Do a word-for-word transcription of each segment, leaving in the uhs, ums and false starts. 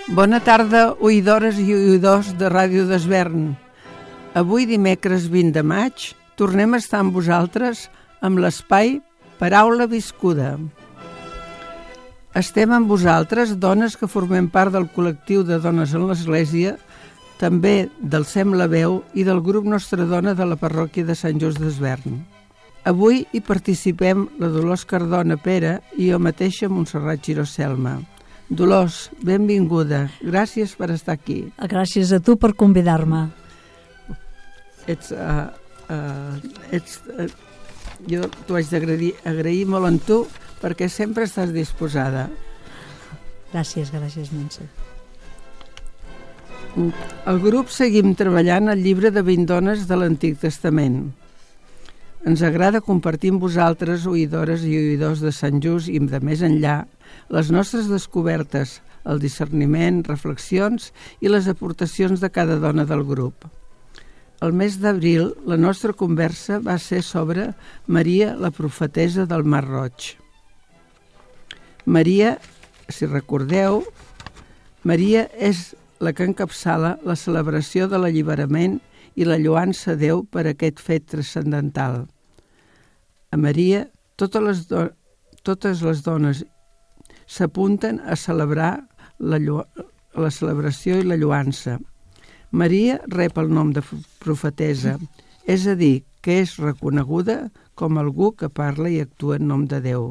Bona tarda, oïdores i oïdors de Ràdio d'Esvern. Avui, dimecres vint de maig, tornem a estar amb vosaltres amb l'espai Paraula Viscuda. Estem amb vosaltres, dones que formem part del col·lectiu de dones en l'Església, també del Sem la Veu i del grup Nostra Dona de la parròquia de Sant Just d'Esvern. Avui hi participem la Dolors Cardona Pere i jo mateixa, Montserrat Giró Selma. Dolors, benvinguda. Gràcies per estar aquí. Gràcies a tu per convidar-me. Ets... Uh, uh, ets uh, jo t'ho haig d'agrair agrair molt en tu perquè sempre estàs disposada. Gràcies, gràcies, Montse. El grup seguim treballant al llibre de vint dones de l'Antic Testament. Ens agrada compartir amb vosaltres, oïdores i oïdors de Sant Just i de més enllà, les nostres descobertes, el discerniment, reflexions i les aportacions de cada dona del grup. El mes d'abril, la nostra conversa va ser sobre Maria, la profetessa del Mar Roig. Maria, si recordeu, Maria és la que encapçala la celebració de l'alliberament i la lloança a Déu per aquest fet transcendental. A Maria, totes les, do- totes les dones s'apunten a celebrar la, llo- la celebració i la lloança. Maria rep el nom de profetessa, és a dir, que és reconeguda com algú que parla i actua en nom de Déu.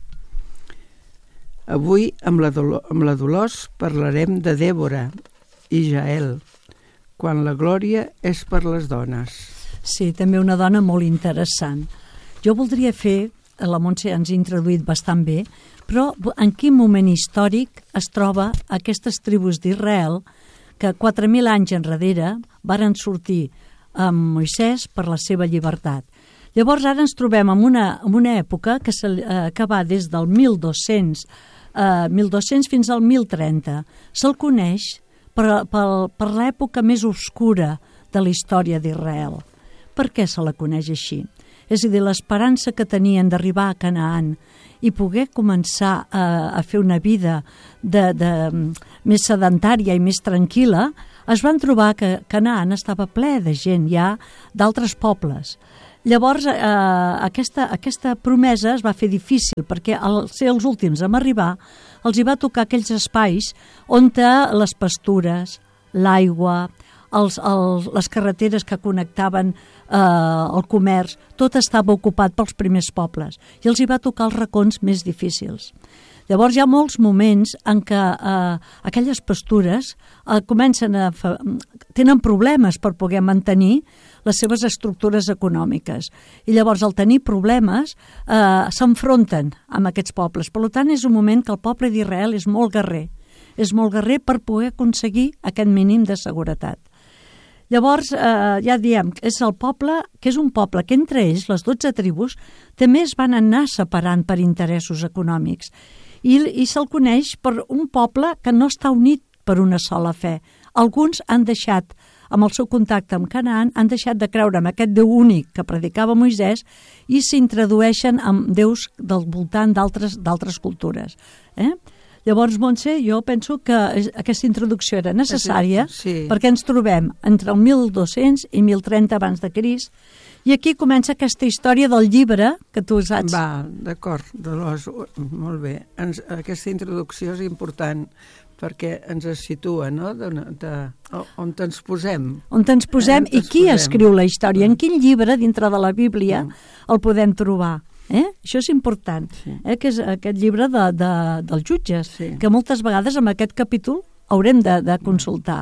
Avui, amb la, Dolo- amb la Dolors, parlarem de Dèbora i Jael, quan la glòria és per les dones. Sí, també una dona molt interessant. Jo voldria fer, la Montse ens ha introduït bastant bé, però en quin moment històric es troba aquestes tribus d'Israel que quatre mil anys enrere varen sortir amb Moisès per la seva llibertat. Llavors ara ens trobem en una, en una època que, se, eh, que va des del mil dos-cents, eh, mil dos-cents fins al mil trenta. Se'l coneix per, per, per l'època més obscura de la història d'Israel. Per què se la coneix així? És a dir, l'esperança que tenien d'arribar a Canaan i poder començar a, a fer una vida de, de, més sedentària i més tranquil·la, es van trobar que Canaan estava ple de gent ja d'altres pobles. Llavors, eh, aquesta, aquesta promesa es va fer difícil perquè al ser els últims a arribar els hi va tocar aquells espais on les pastures, l'aigua, els, els, les carreteres que connectaven eh, el comerç, tot estava ocupat pels primers pobles i els hi va tocar els racons més difícils. Llavors hi ha molts moments en què eh, aquelles pastures eh, comencen a fa... tenen problemes per poder mantenir les seves estructures econòmiques. I llavors, al tenir problemes, eh, s'enfronten amb aquests pobles. Per tant, és un moment que el poble d'Israel és molt guerrer. És molt guerrer per poder aconseguir aquest mínim de seguretat. Llavors, eh, ja diem, és el poble, que és un poble que entre ells, les dotze tribus, també es van anar separant per interessos econòmics. I, i se'l coneix per un poble que no està unit per una sola fe. Alguns han deixat, amb el seu contacte amb Canaan, han deixat de creure en aquest Déu únic que predicava Moisès i s'introdueixen amb déus del voltant d'altres d'altres cultures. Eh? Llavors, Montse, jo penso que aquesta introducció era necessària sí. perquè ens trobem entre el mil dos-cents i mil trenta abans de Crist i aquí comença aquesta història del llibre que tu saps. Va, d'acord, Dolors, molt bé. Ens, aquesta introducció és important perquè ens situa, no?, de, de, on ens posem. On ens posem eh, i qui posem. Escriu la història, en quin llibre dintre de la Bíblia mm. el podem trobar. Eh? Això és important, sí. eh? que és aquest llibre de, de, dels jutges, sí. que moltes vegades en aquest capítol haurem de, de consultar.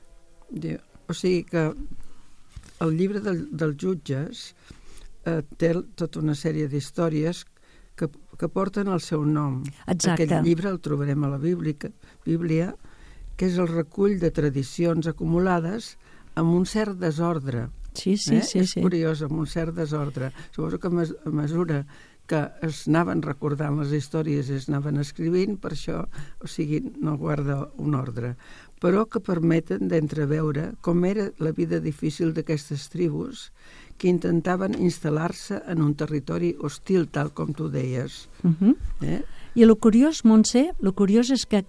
O sigui que el llibre del, dels jutges eh, té tota una sèrie d'històries que, que porten el seu nom. Exacte. Aquest llibre el trobarem a la Bíblia, Bíblia, que és el recull de tradicions acumulades amb un cert desordre. Sí, sí, eh? sí. És sí. curiós, amb un cert desordre. Suposo que a mesura que es anaven recordant les històries i es anaven escrivint, per això, o sigui, no guarda un ordre, però que permeten d'entreveure com era la vida difícil d'aquestes tribus que intentaven instal·lar-se en un territori hostil, tal com tu deies. Uh-huh. eh? I el curiós, Montse, el curiós és que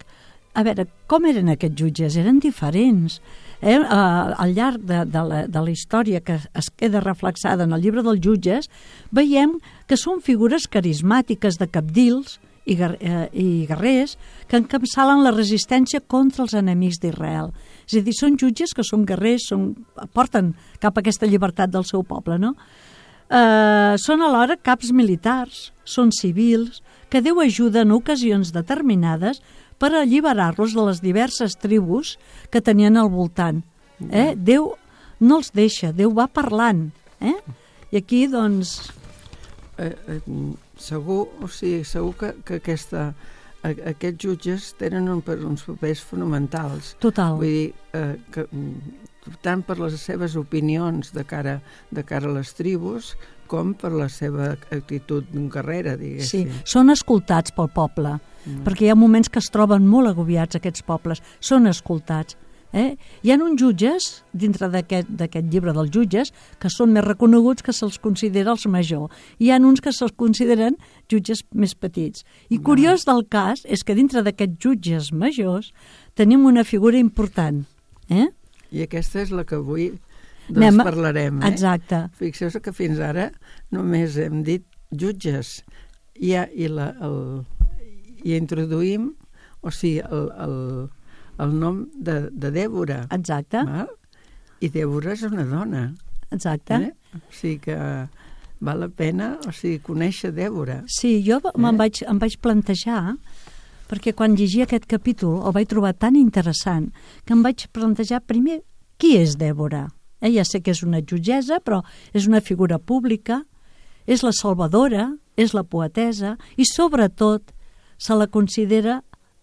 a veure, com eren aquests jutges? Eren diferents. Eh? Al llarg de, de, la, de la història que es queda reflexada en el llibre dels jutges, veiem que són figures carismàtiques de cabdils i, eh, i guerrers que encapçalen la resistència contra els enemics d'Israel. És a dir, són jutges que són guerrers, són, porten cap a aquesta llibertat del seu poble, no? Eh, són alhora caps militars, són civils, que Déu ajuda en ocasions determinades per alliberar-los de les diverses tribus que tenien al voltant. Eh? Déu no els deixa, Déu va parlant. Eh? I aquí, doncs... Eh, eh, segur, o sigui, segur que, que aquesta, a, aquests jutges tenen un, uns papers fonamentals. Total. Vull dir, eh, que, tant per les seves opinions de cara, de cara a les tribus, com per la seva actitud guerrera, diguéssim. Sí, són escoltats pel poble, mm. perquè hi ha moments que es troben molt agobiats aquests pobles, són escoltats. Eh? Hi ha uns jutges, dintre d'aquest llibre dels jutges, que són més reconeguts, que se'ls considera els majors. Hi ha uns que se'ls consideren jutges més petits. I curiós del cas és que dintre d'aquests jutges majors tenim una figura important. Eh? I aquesta és la que avui doncs, Anem, parlarem. Eh? Exacte. Fixeu-vos que fins ara només hem dit jutges. I, ha, i, la, el, i introduïm, o sigui, el... el el nom de, de Dèbora. Exacte. Val? I Dèbora és una dona. Exacte. Eh? O sigui que val la pena, o sigui, conèixer Dèbora. Sí, jo eh? me'n vaig, em vaig plantejar, perquè quan llegia aquest capítol el vaig trobar tan interessant que em vaig plantejar primer qui és Dèbora. Eh? Ja sé que és una jutgessa, però és una figura pública, és la salvadora, és la poetessa i sobretot se la considera...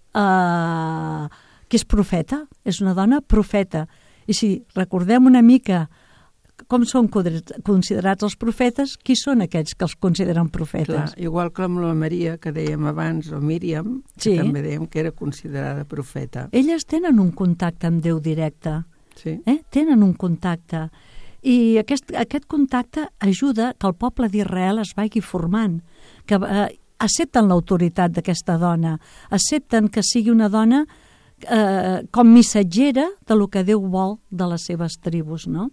Eh, que és profeta, és una dona profeta. I si recordem una mica com són considerats els profetes, qui són aquests que els consideren profetes? Clar, igual que amb la Maria, que dèiem abans, o Míriam, sí. que també dèiem que era considerada profeta. Elles tenen un contacte amb Déu directe. Sí. Eh? Tenen un contacte. I aquest, aquest contacte ajuda que el poble d'Israel es vagi formant, que eh, accepten l'autoritat d'aquesta dona, accepten que sigui una dona Eh, com missatgera de lo que Déu vol de les seves tribus, no?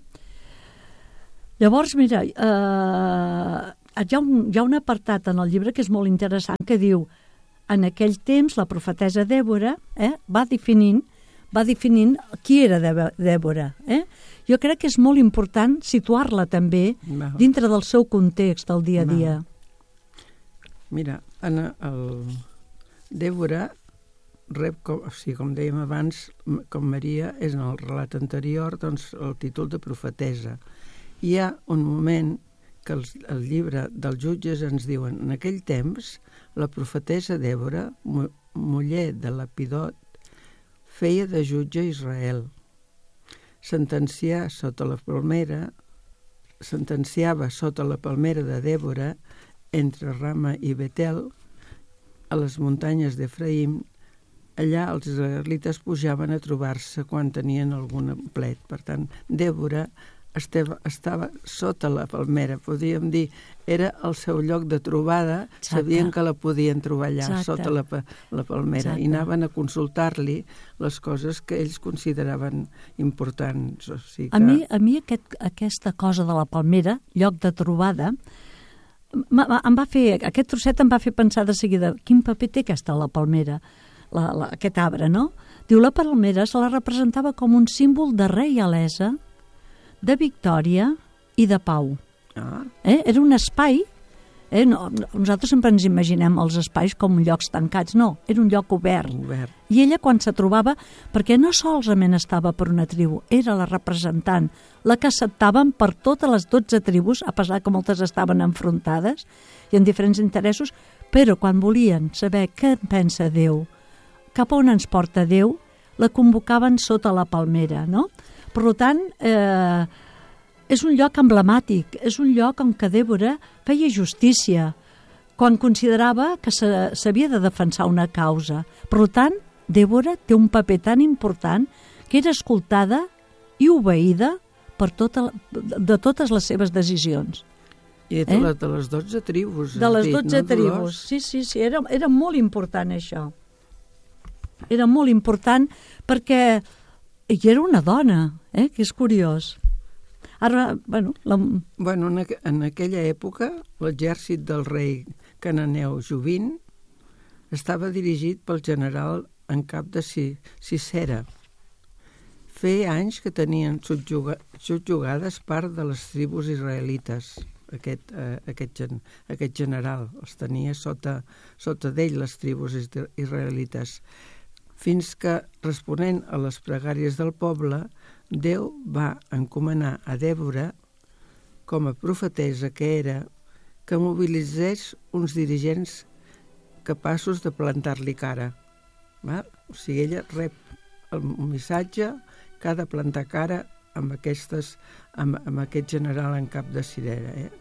Llavors, mira, eh, hi, ha un, hi ha un apartat en el llibre que és molt interessant que diu, en aquell temps la profetessa Dèbora eh, va definint va definint qui era Dèbora. Eh? Jo crec que és molt important situar-la també no. dintre del seu context del dia a dia. No. Mira, en el Dèbora rep, com, o sigui, com dèiem abans, com Maria és en el relat anterior, doncs el títol de profetessa. Hi ha un moment que el, el llibre dels jutges ens diuen en aquell temps la profetessa Dèbora, muller de Lapidot, feia de jutge a Israel. Sentencià sota la palmera, sentenciava sota la palmera de Dèbora entre Rama i Betel a les muntanyes d'Efraïm. Allà els israelites pujaven a trobar-se quan tenien algun plet. Per tant, Dèbora estava, estava sota la palmera, podríem dir, era el seu lloc de trobada. Exacte. Sabien que la podien trobar allà, exacte, sota la, la palmera. Exacte. I anaven a consultar-li les coses que ells consideraven importants. O sigui que... A mi, a mi aquest, aquesta cosa de la palmera, lloc de trobada, em va fer, aquest trosset em va fer pensar de seguida, quin paper té aquesta la palmera? La, la, aquest arbre, no? Diu, la palmera se la representava com un símbol de reialesa, de victòria i de pau. Ah. Eh? Era un espai, eh? no, nosaltres sempre ens imaginem els espais com llocs tancats, no, era un lloc obert. obert. I ella quan se trobava, perquè no solament estava per una tribu, era la representant, la que acceptaven per totes les dotze tribus, a pesar que moltes estaven enfrontades i en diferents interessos, però quan volien saber què pensa Déu, cap a on ens porta Déu, la convocaven sota la palmera, no? Per tant, eh, és un lloc emblemàtic, és un lloc on que Dèbora feia justícia, quan considerava que s'havia de defensar una causa. Per tant, Dèbora té un paper tan important que era escoltada i obeïda per tota, de totes les seves decisions. I de, eh? de les dotze tribus. De les dit, dotze no? tribus, sí, sí, sí, era, era molt important això. era molt important perquè i era una dona, eh? Que és curiós. Ara, bueno... La... Bueno, en, aqu en aquella època, l'exèrcit del rei cananeu Jovint estava dirigit pel general en cap de Sisera. Feia anys que tenien subjuga subjugades part de les tribus israelites. Aquest, eh, aquest, gen aquest general els tenia sota, sota d'ell, les tribus israelites, fins que, responent a les pregàries del poble, Déu va encomanar a Dèbora, com a profetessa que era, que mobilitzés uns dirigents capaços de plantar-li cara. Va? O sigui, ella rep el missatge que ha de plantar cara amb, aquestes, amb, amb aquest general en cap de Sisera. Eh?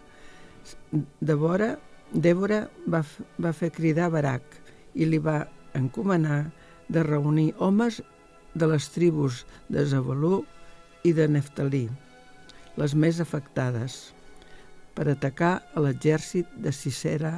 Dèbora, Dèbora va, va fer cridar Barak i li va encomanar de reunir homes de les tribus de Zebulú i de Neftalí, les més afectades, per atacar a l'exèrcit de Sisera.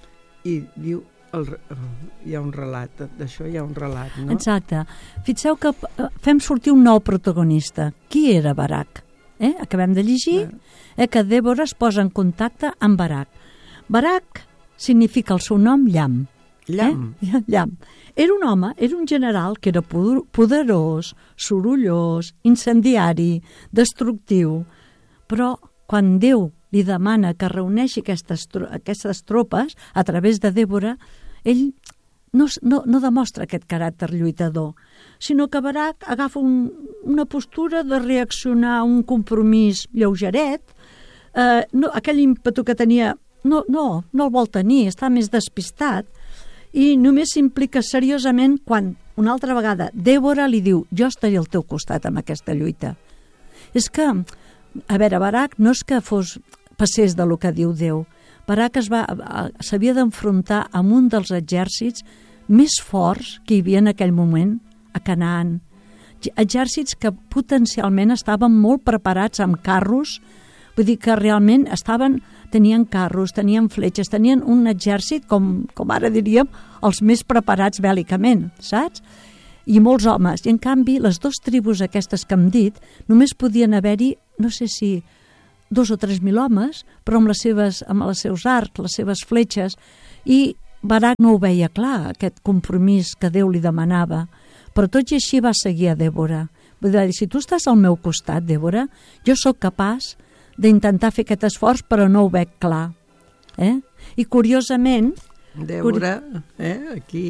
I diu, el, hi ha un relat, d'això hi ha un relat, no? Exacte. Fixeu que fem sortir un nou protagonista. Qui era Barak? Eh? Acabem de llegir eh, que Dèbora es posa en contacte amb Barak. Barak significa el seu nom llamp. Llamp. Eh? Llamp. Era un home, era un general que era poderós, sorollós, incendiari, destructiu, però quan Déu li demana que reuneixi aquestes, aquestes tropes a través de Dèbora, ell no, no, no demostra aquest caràcter lluitador, sinó que Barak agafa un, una postura de reaccionar a un compromís lleugeret. Eh, no, aquell ímpetu que tenia no, no, no el vol tenir, està més despistat, i només s'implica seriosament quan, una altra vegada, Dèbora li diu: jo estaré al teu costat amb aquesta lluita. És que, a veure, Barak no és que fos passés de lo que diu Déu. Barak s'havia d'enfrontar amb un dels exèrcits més forts que hi havia en aquell moment a Canaan. Exèrcits que potencialment estaven molt preparats amb carros, vull dir que realment estaven, tenien carros, tenien fletxes, tenien un exèrcit, com, com ara diríem, els més preparats bèl·licament, saps? I molts homes. I en canvi, les dues tribus aquestes que hem dit, només podien haver-hi, no sé si dos o tres mil homes, però amb les seves, amb els seus arcs, les seves fletxes, i Barak no ho veia clar, aquest compromís que Déu li demanava. Però tot i així va seguir a Dèbora. Vull dir, si tu estàs al meu costat, Dèbora, jo sóc capaç d'intentar fer aquest esforç, però no ho veig clar. Eh? I curiosament... Dèbora, eh, aquí...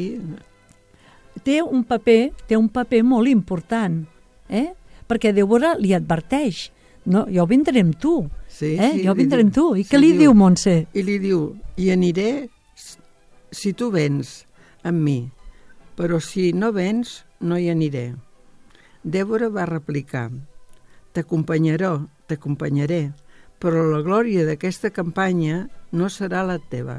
Té un paper, té un paper molt important, eh? Perquè Dèbora li adverteix: no, jo vindré amb tu, sí, eh? sí, jo vindré diu, amb tu. I sí, què li diu, diu, Montse? I li diu: i aniré si tu vens amb mi, però si no vens, no hi aniré. Dèbora va replicar: t'acompanyaré, t'acompanyaré, però la glòria d'aquesta campanya no serà la teva.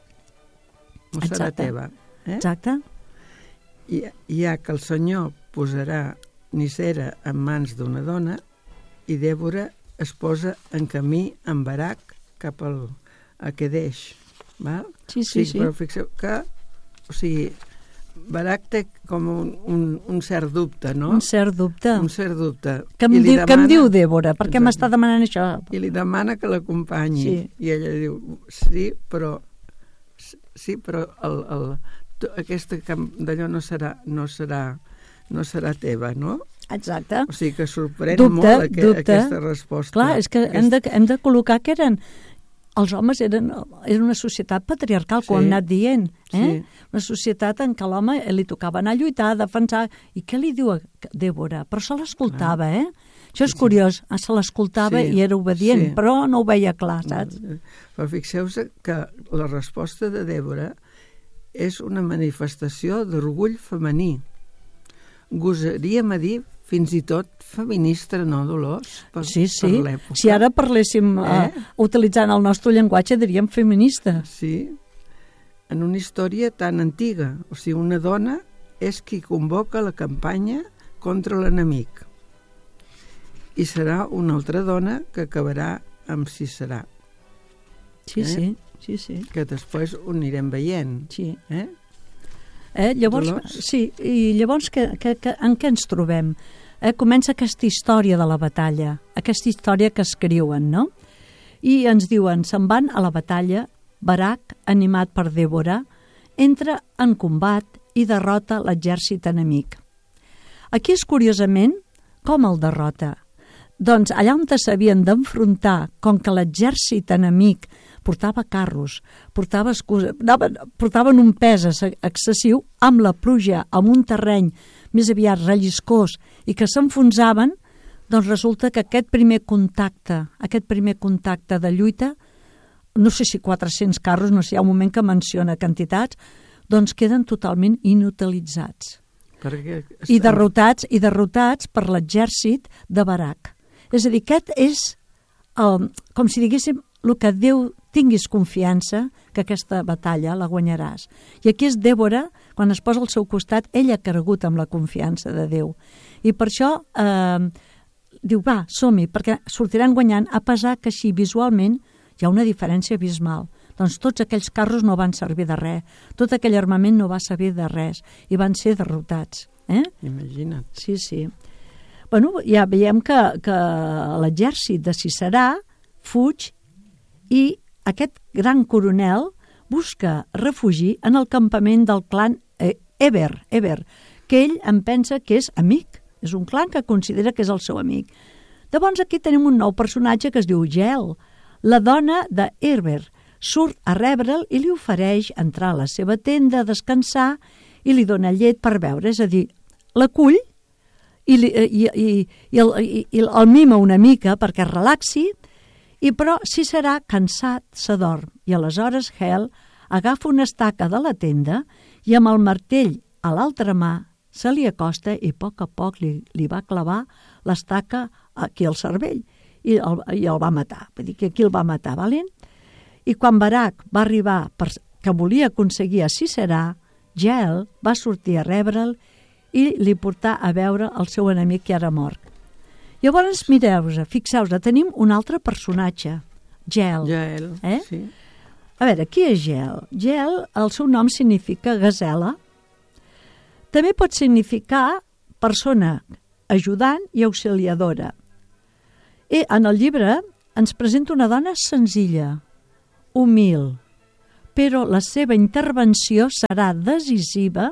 No serà Exacte. teva. Eh? Exacte. I, ja que el Senyor posarà Nisera en mans d'una dona, i Dèbora es posa en camí amb Barak cap al, a Quedeix. Val? Sí, sí, o sigui, sí. Però fixeu que, o sigui, Barak té com un, un, un cert dubte, no? Un cert dubte. Un cert dubte. Que em, I li diu, que em diu Dèbora? Per què Exacte. m'està demanant això? I li demana que l'acompanyi. Sí. I ella diu: sí, però sí, però el, el, aquesta d'allò no serà, no serà, no serà teva, no? Exacte. O sigui que sorprèn Dubte, molt aqu dubte. aquesta resposta. Clar, és que Aquest... hem, de, hem de col·locar que eren... Els homes eren, eren una societat patriarcal, com Sí. hem anat dient. Eh? Sí. Una societat en què l'home li tocava anar a lluitar, a defensar... I què li diu a Dèbora? Però se l'escoltava, eh? Això és curiós. Se l'escoltava Sí. i era obedient, Sí. però no ho veia clar, saps? Però fixeu-vos que la resposta de Dèbora és una manifestació d'orgull femení. Gosaríem a dir fins i tot feminista, no, Dolors? Per, Sí, sí. Per l'època. Si ara parléssim eh? Eh? utilitzant el nostre llenguatge, diríem feminista. Sí, en una història tan antiga. O sigui, una dona és qui convoca la campanya contra l'enemic. I serà una altra dona que acabarà amb Sisera, Sí, Eh? sí, sí, sí. que després ho anirem veient. sí. Eh? Eh? Llavors, Dolors? sí, i llavors que, que, que, en què ens trobem? Eh? Comença aquesta història de la batalla, aquesta història que escriuen, no? I ens diuen, se'n van a la batalla, Barak, animat per Dèbora, entra en combat i derrota l'exèrcit enemic. Aquí és curiosament com el derrota. Doncs allà on s'havien d'enfrontar, com que l'exèrcit enemic portava carros, portava excusa, anaven, portaven un pes excessiu, amb la pluja, amb un terreny més aviat relliscós i que s'enfonsaven, doncs resulta que aquest primer contacte, aquest primer contacte de lluita, no sé si quatre-cents carros, no sé, hi ha un moment que menciona quantitats, doncs queden totalment inutilitzats. Perquè I derrotats, i derrotats per l'exèrcit de Barak. És a dir, aquest és, el, com si diguéssim, el que Déu tinguis confiança que aquesta batalla la guanyaràs. I aquí és Dèbora, quan es posa al seu costat, ella ha cregut amb la confiança de Déu. I per això eh, diu, va, som-hi, perquè sortiran guanyant, a pesar que així visualment hi ha una diferència abismal. Doncs tots aquells carros no van servir de res, tot aquell armament no va servir de res i van ser derrotats. Eh? Imagina't. Sí, sí. Bueno, ja veiem que, que l'exèrcit de Sisera fuig i aquest gran coronel busca refugi en el campament del clan Eber, Eber, que ell en pensa que és amic, és un clan que considera que és el seu amic. Llavors aquí tenim un nou personatge que es diu Jael, la dona d'Eber, surt a rebre'l i li ofereix entrar a la seva tenda a descansar i li dona llet per beure, és a dir, l'acull i, li, i, i, i, el, i, i el mima una mica perquè es relaxi, i però si serà cansat s'adorm i aleshores Jael agafa una estaca de la tenda i amb el martell a l'altra mà se li acosta i a poc a poc li, li va clavar l'estaca aquí al cervell i el, i el va matar, vull dir que aquí el va matar, valent? I quan Barak va arribar per, que volia aconseguir a Sisera, Jael va sortir a rebre'l i li portà a veure el seu enemic que era mort. Llavors, mireu-vos, fixeu-vos, tenim un altre personatge, Jael. Jael, eh? sí. A veure, qui és Jael? Jael, el seu nom significa gasela. També pot significar persona ajudant i auxiliadora. I en el llibre ens presenta una dona senzilla, humil, però la seva intervenció serà decisiva.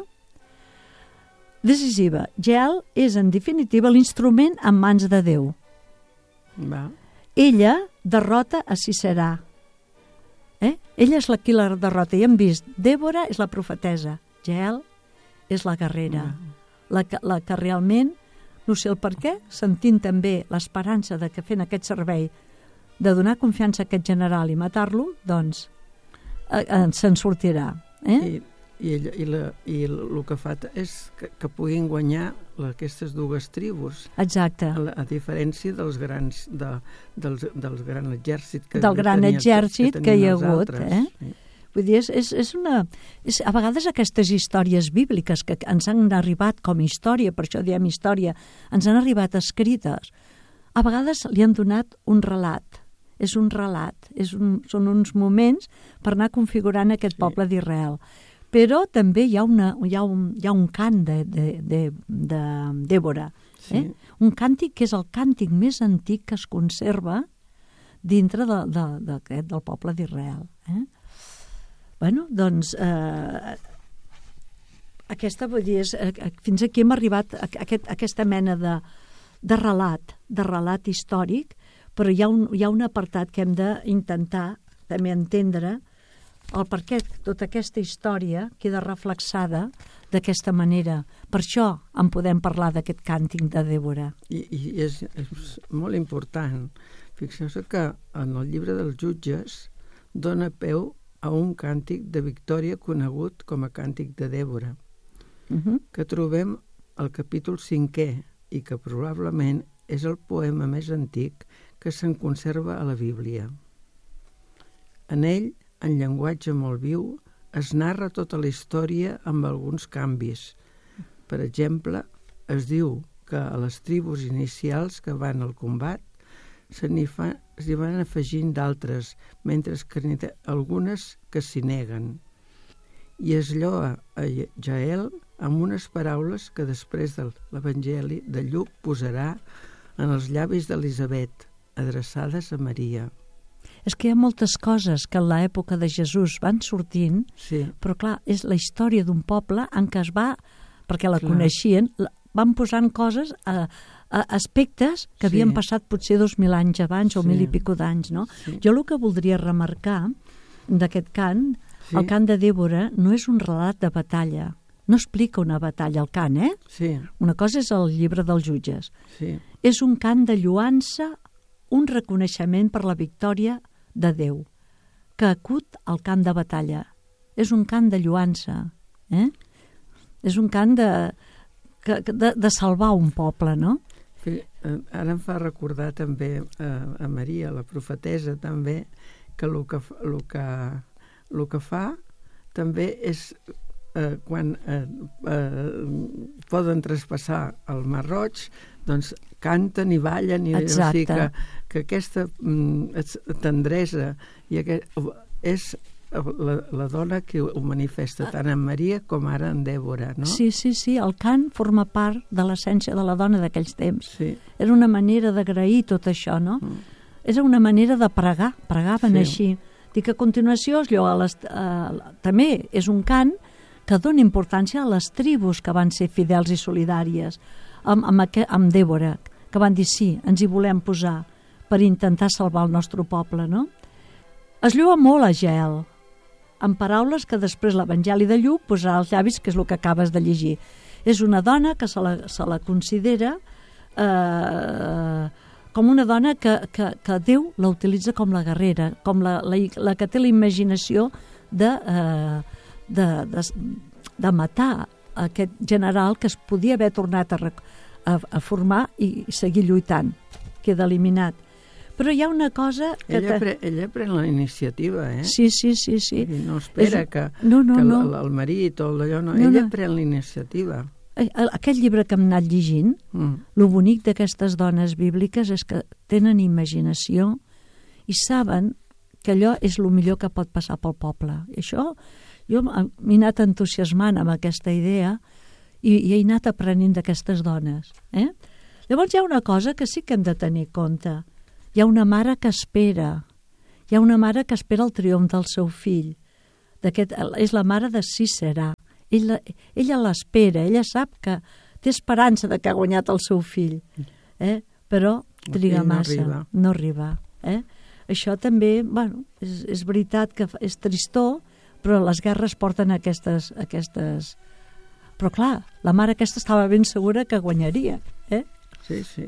Decisiva. Jael és, en definitiva, l'instrument en mans de Déu. Va. Ella derrota a Sisera. Eh? Ella és la qui la derrota. I hem vist, Dèbora és la profetesa, Jael és la guerrera, la que, la que realment, no sé el per què, sentint també l'esperança de que fent aquest servei de donar confiança a aquest general i matar-lo, doncs eh, eh, se'n sortirà. Eh? I, i, ell, i, la, i el que fa és que, que puguin guanyar aquestes dues tribus. Exacte. A, a diferència dels grans, de, dels, dels grans exèrcits que del gran tenia, exèrcit que, que hi ha hagut. altres. Eh? Sí. Vull dir, és, és, és una... És, a vegades aquestes històries bíbliques que ens han arribat com a història, per això diem història, ens han arribat escrites, a vegades li han donat un relat. És un relat, és un, són uns moments per anar configurant aquest sí. poble d'Israel. Però també hi ha, una, hi ha, un, hi ha un cant de, de, de, de Dèbora. Sí. Eh? Un càntic que és el càntic més antic que es conserva dintre de, de, de, de, del poble d'Israel. Eh? Bueno, doncs, eh, aquesta, vull dir, és, eh, fins aquí hem arribat a, a, aquest, a aquesta mena de, de relat, de relat històric, però hi ha un, hi ha un apartat que hem d'intentar també entendre el per què tota aquesta història queda reflexada d'aquesta manera. Per això en podem parlar d'aquest càntic de Dèbora. I, i és, és molt important. Fixeu-se que en el llibre dels jutges dona peu a un càntic de victòria conegut com a càntic de Dèbora, uh-huh. que trobem al capítol cinquè i que probablement és el poema més antic que se'n conserva a la Bíblia. En ell, en llenguatge molt viu, es narra tota la història amb alguns canvis. Per exemple, es diu que a les tribus inicials que van al combat se n'hi fa, s'hi van afegint d'altres, mentre que n'hi ha algunes que s'hi neguen. i es lloa a Jael amb unes paraules que després de l'Evangeli de Lluc posarà en els llavis d'Elisabet, adreçades a Maria. És que hi ha moltes coses que en l'època de Jesús van sortint, sí. però clar, és la història d'un poble en què es va, perquè la clar. coneixien, van posant coses, a, a aspectes que sí. havien passat potser dos mil anys abans o sí. mil i pico d'anys, no? Sí. Jo el que voldria remarcar d'aquest cant, sí. el cant de Dèbora no és un relat de batalla, no explica una batalla al cant, eh? Sí. Una cosa és el llibre dels jutges. Sí. És un cant de lloança, un reconeixement per la victòria de Déu, que acut al camp de batalla. És un cant de lloança, eh? És un cant de, de, de salvar un poble, no? Sí, ara em fa recordar també a, a Maria, la profetesa, també, que el que, el que, el que fa també és eh, quan eh, eh, poden traspassar el Mar Roig, doncs canten i ballen i o sigui que, que aquesta mm, tendresa i aquest, és la, la dona que ho manifesta tant en Maria com ara en Dèbora, no? Sí, sí, sí, el cant forma part de l'essència de la dona d'aquells temps. Sí. Era una manera d'agrair tot això, no? Mm. Era una manera de pregar, pregaven sí. així. Dic que a continuació es lloa les, eh, també és un cant que dona importància a les tribus que van ser fidels i solidàries amb, amb, aquest, amb Dèbora, que van dir sí, ens hi volem posar per intentar salvar el nostre poble, no? Es lloa molt a Jael, amb paraules que després l'Evangeli de Lluc posarà als llavis, que és el que acabes de llegir. És una dona que se la, se la considera eh, com una dona que, que, que Déu la utilitza com la guerrera, com la, la, la que té la imaginació de, eh, de, de, de matar aquest general que es podia haver tornat a, a, a formar i seguir lluitant. Queda eliminat. Però hi ha una cosa... Que ella, pre, ella pren la iniciativa, eh? Sí, sí, sí. sí. No espera és... que, no, no, que no. El, el marit o allò, no. no ella no. pren la iniciativa. Aquest llibre que hem anat llegint, mm. lo bonic d'aquestes dones bíbliques és que tenen imaginació i saben que allò és el millor que pot passar pel poble. I això, jo m'he anat entusiasmant amb aquesta idea i, i he anat aprenent d'aquestes dones. Eh? Llavors hi ha una cosa que sí que hem de tenir en compte. Hi ha una mare que espera, hi ha una mare que espera el triomf del seu fill. És la mare de Sísera. Ella, ella l'espera, ella sap que té esperança de que ha guanyat el seu fill, eh? Però triga massa, no arriba. No arriba eh? Això també, bueno, és, és veritat que és tristor, però les guerres porten aquestes, aquestes... Però clar, la mare aquesta estava ben segura que guanyaria. Eh? Sí, sí.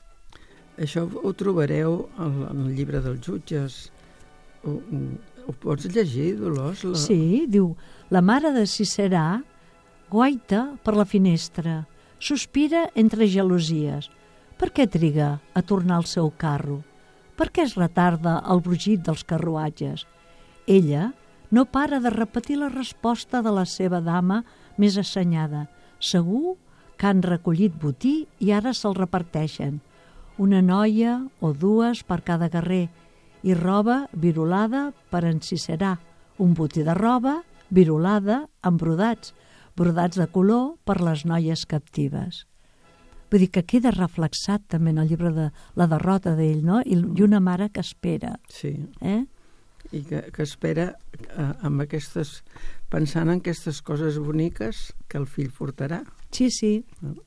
Això ho trobareu en el llibre dels jutges. Ho, ho pots llegir, Dolors? La... Sí, diu, la mare de Sisera guaita per la finestra, sospira entre gelosies. Per què triga a tornar al seu carro? Per què es retarda el brugit dels carruatges? Ella no para de repetir la resposta de la seva dama més assenyada. Segur que han recollit botí i ara se'l reparteixen. Una noia o dues per cada guerrer i roba virolada per en Sisera. Un botí de roba virolada amb brodats, brodats de color per les noies captives. Vull dir que queda reflexat també en el llibre de la derrota d'ell, no? I, i una mare que espera. Sí. Eh? I que, que espera eh, amb aquestes, pensant en aquestes coses boniques que el fill portarà. Sí, sí.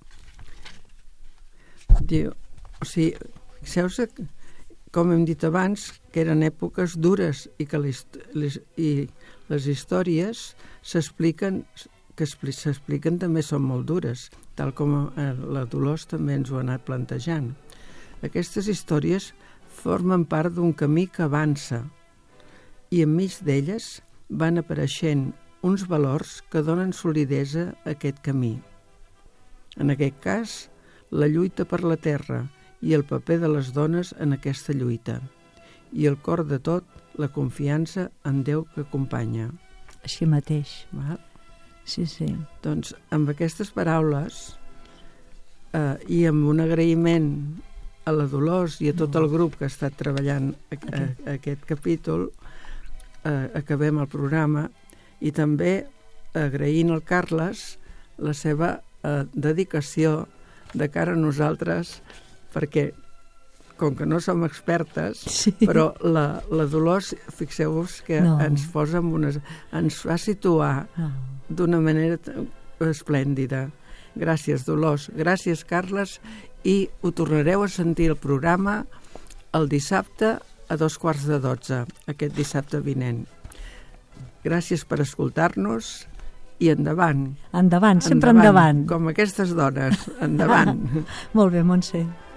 Diu, o sigui, fixeu-se, com hem dit abans, que eren èpoques dures i que les, les, i les històries s'expliquen, que s'expliquen també són molt dures, tal com la Dolors també ens ho ha anat plantejant. Aquestes històries formen part d'un camí que avança i enmig d'elles van apareixent uns valors que donen solidesa a aquest camí. En aquest cas, la lluita per la terra i el paper de les dones en aquesta lluita. I el cor de tot, la confiança en Déu que acompanya. Així mateix. Val? Sí, sí. Doncs amb aquestes paraules eh, i amb un agraïment a la Dolors i a tot el grup que ha estat treballant a, a, a aquest capítol, eh, acabem el programa i també agraint al Carles la seva eh, dedicació de cara a nosaltres, perquè com que no som expertes, sí. però la, la Dolors, fixeu-vos que no. ens posa en unes, ens va situar no. d'una manera esplèndida. Gràcies, Dolors. Gràcies, Carles. I ho tornareu a sentir el programa el dissabte a dos quarts de dotze, aquest dissabte vinent. Gràcies per escoltar-nos i endavant. Endavant, sempre endavant. endavant. Com aquestes dones, endavant. Molt bé, Montse.